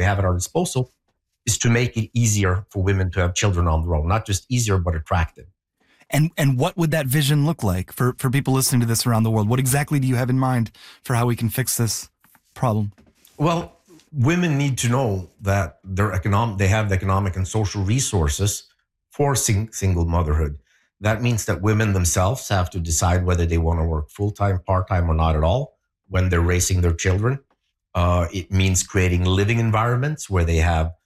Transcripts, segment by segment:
have at our disposal is to make it easier for women to have children on their own. Not just easier, but attractive. And what would that vision look like for people listening to this around the world? What exactly do you have in mind for how we can fix this problem? Well, women need to know that they have the economic and social resources for single motherhood. That means that women themselves have to decide whether they want to work full-time, part-time, or not at all when they're raising their children. It means creating living environments where they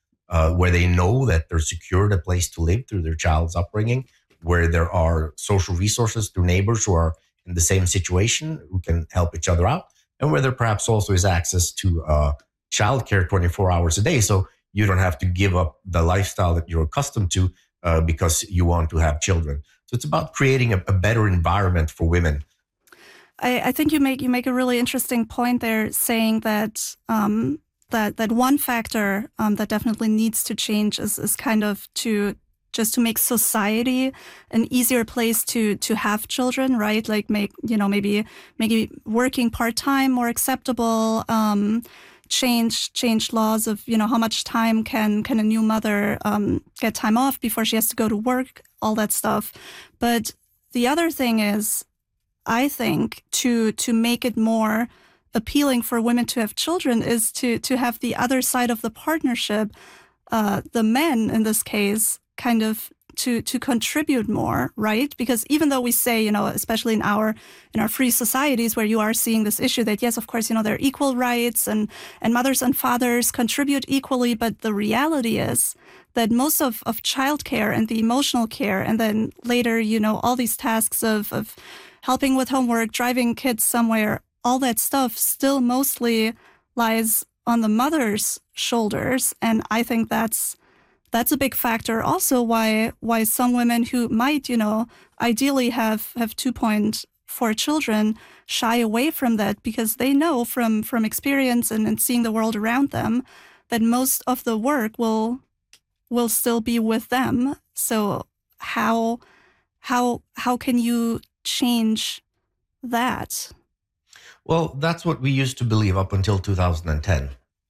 know that they're secured a place to live through their child's upbringing, where there are social resources through neighbors who are in the same situation who can help each other out, and where there perhaps also is access to childcare 24 hours a day. So you don't have to give up the lifestyle that you're accustomed to because you want to have children. So it's about creating a better environment for women. I think you make a really interesting point there, saying that that one factor that definitely needs to change is kind of to make society an easier place to have children, right? Like maybe working part-time more acceptable, change laws of, how much time can a new mother get time off before she has to go to work, all that stuff. But the other thing is, I think to make it more appealing for women to have children is to have the other side of the partnership, the men in this case, kind of to contribute more, right? Because even though we say, especially in our free societies where you are seeing this issue that, yes, of course, there are equal rights and mothers and fathers contribute equally, but the reality is that most of childcare and the emotional care, and then later, all these tasks of helping with homework, driving kids somewhere, all that stuff still mostly lies on the mother's shoulders. And I think that's a big factor also why some women who might, ideally have 2.4 children shy away from that, because they know from experience and seeing the world around them that most of the work will still be with them. So how can you change that? Well, that's what we used to believe up until 2010.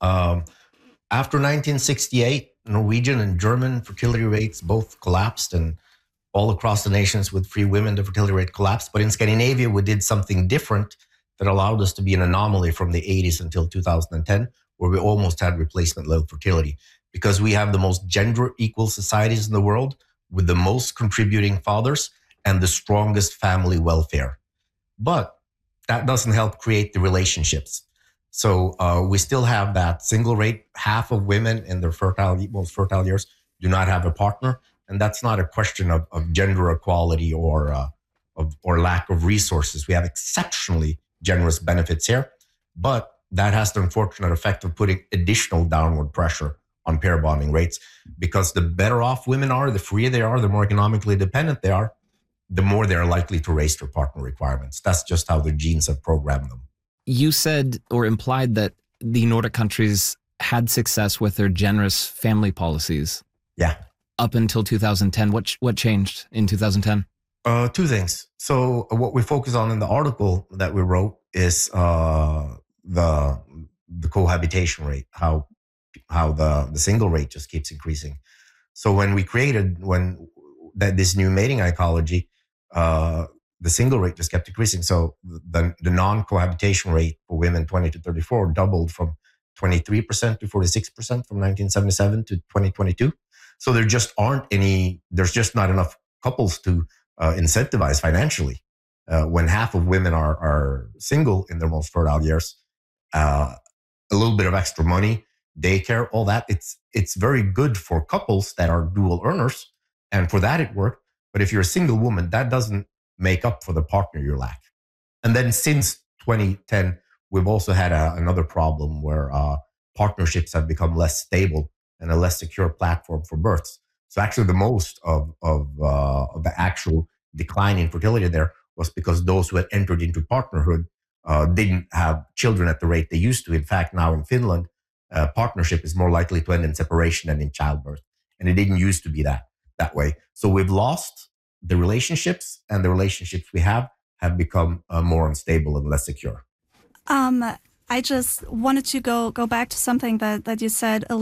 After 1968, Norwegian and German fertility rates both collapsed, and all across the nations with free women, the fertility rate collapsed. But in Scandinavia, we did something different that allowed us to be an anomaly from the 80s until 2010, where we almost had replacement level fertility, because we have the most gender equal societies in the world with the most contributing fathers and the strongest family welfare. But that doesn't help create the relationships. So we still have that single rate. Half of women in their most fertile years do not have a partner. And that's not a question of gender equality or lack of resources. We have exceptionally generous benefits here, but that has the unfortunate effect of putting additional downward pressure on pair bonding rates, because the better off women are, the freer they are, the more economically dependent they are, the more they're likely to raise their partner requirements. That's just how the genes have programmed them. You said or implied that the Nordic countries had success with their generous family policies. Yeah. Up until 2010. What changed in 2010? Two things. So what we focus on in the article that we wrote is the cohabitation rate, how the single rate just keeps increasing. So when we created this new mating ecology, the single rate just kept decreasing. So the non-cohabitation rate for women 20 to 34 doubled from 23% to 46% from 1977 to 2022. So there's just not enough couples to incentivize financially. When half of women are single in their most fertile years, a little bit of extra money, daycare, all that, it's very good for couples that are dual earners. And for that, it worked. But if you're a single woman, that doesn't make up for the partner you lack. And then since 2010, we've also had another problem where partnerships have become less stable and a less secure platform for births. So actually the most of the actual decline in fertility there was because those who had entered into partnerhood didn't have children at the rate they used to. In fact, now in Finland, partnership is more likely to end in separation than in childbirth. And it didn't used to be that way. So we've lost the relationships, and the relationships we have become more unstable and less secure. I just wanted to go back to something that you said a